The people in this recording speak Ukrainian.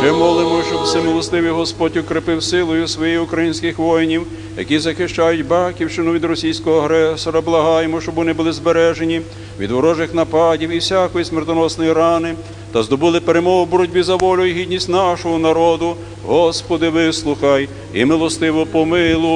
Ще молимо, щоб всемилостивий Господь укрепив силою своїх українських воїнів, які захищають Батьківщину від російського агресора. Благаємо, щоб вони були збережені від ворожих нападів і всякої смертоносної рани, та здобули перемогу в боротьбі за волю і гідність нашого народу. Господи, вислухай і милостиво помилуй.